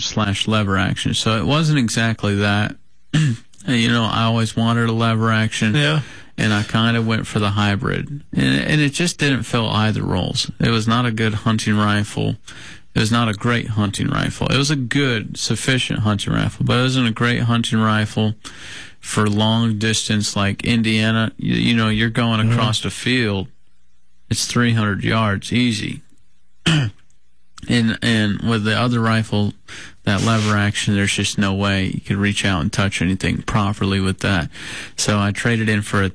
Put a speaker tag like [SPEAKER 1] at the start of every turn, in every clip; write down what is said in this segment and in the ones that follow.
[SPEAKER 1] / lever action. So it wasn't exactly that. I always wanted a lever action.
[SPEAKER 2] Yeah.
[SPEAKER 1] And I kind of went for the hybrid. And it just didn't fill either roles. It was not a good hunting rifle. It was not a great hunting rifle. It was a good, sufficient hunting rifle, but it wasn't a great hunting rifle for long distance like Indiana. You're going across the field. It's 300 yards, easy. And with the other rifle, that lever action, there's just no way you could reach out and touch anything properly with that. So I traded in for a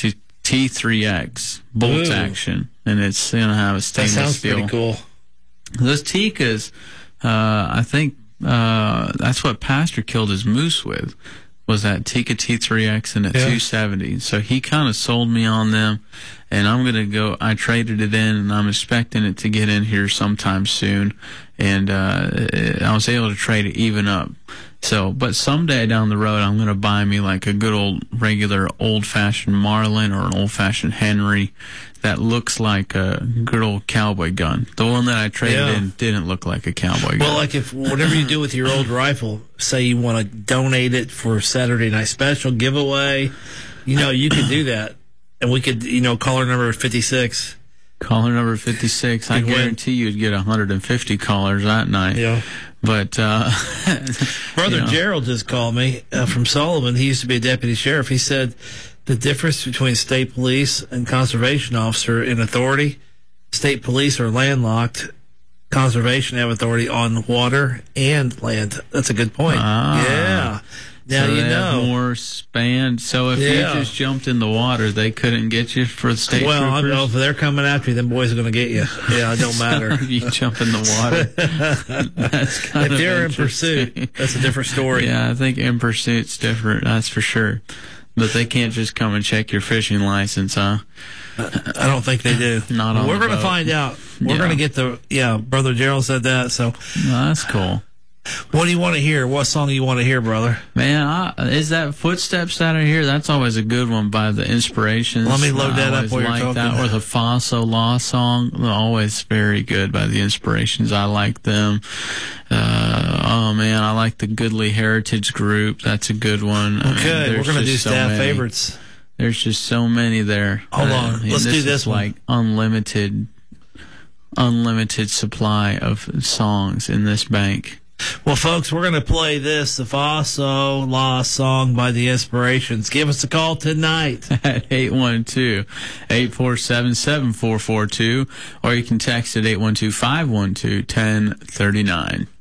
[SPEAKER 1] T3X bolt action, and it's going to have a stainless steel.
[SPEAKER 2] That sounds pretty cool.
[SPEAKER 1] Those Tikkas, I think that's what Pastor killed his moose with, was that Tikka T3X and a 270. So he kind of sold me on them, and I traded it in, and I'm expecting it to get in here sometime soon, and I was able to trade it even up. So, but someday down the road, I'm going to buy me like a good old regular old-fashioned Marlin or an old-fashioned Henry that looks like a good old cowboy gun. The one that I traded in didn't look like a cowboy gun.
[SPEAKER 2] Well, like if whatever you do with your old rifle, say you want to donate it for Saturday Night Special giveaway, you could do that. And we could, caller number 56.
[SPEAKER 1] Caller number 56. I guarantee you'd get 150 callers that night.
[SPEAKER 2] Yeah.
[SPEAKER 1] But
[SPEAKER 2] Brother Gerald just called me from Sullivan. He used to be a deputy sheriff. He said the difference between state police and conservation officer in authority, state police are landlocked, conservation have authority on water and land. That's a good point. Yeah. Now
[SPEAKER 1] so they have more span. So if you just jumped in the water, they couldn't get you for the state troopers?
[SPEAKER 2] I know if they're coming after you, them boys are going to get you. Yeah, it don't matter.
[SPEAKER 1] If you jump in the water. That's kind
[SPEAKER 2] if
[SPEAKER 1] of
[SPEAKER 2] they're in pursuit, that's a different story.
[SPEAKER 1] Yeah, I think in pursuit's different. That's for sure. But they can't just come and check your fishing license, huh?
[SPEAKER 2] I don't think they do.
[SPEAKER 1] Not on
[SPEAKER 2] We're going to find out. We're going to get Brother Gerald said that. So
[SPEAKER 1] that's cool.
[SPEAKER 2] What do you want to hear? What song do you want to hear, brother?
[SPEAKER 1] Man, is that Footsteps that are here? That's always a good one by the Inspirations.
[SPEAKER 2] Let me load that up while you're talking.
[SPEAKER 1] That, or the Faso Law song. They're always very good by the Inspirations. I like them. I like the Goodly Heritage Group. That's a good one.
[SPEAKER 2] Okay, we're going to do staff favorites.
[SPEAKER 1] There's just so many there.
[SPEAKER 2] Hold on. Let's do this one.
[SPEAKER 1] Like unlimited supply of songs in this bank.
[SPEAKER 2] Well, folks, we're going to play this, the Faso Law song by the Inspirations. Give us a call tonight.
[SPEAKER 1] At 812-847-7442, or you can text at 812-512-1039.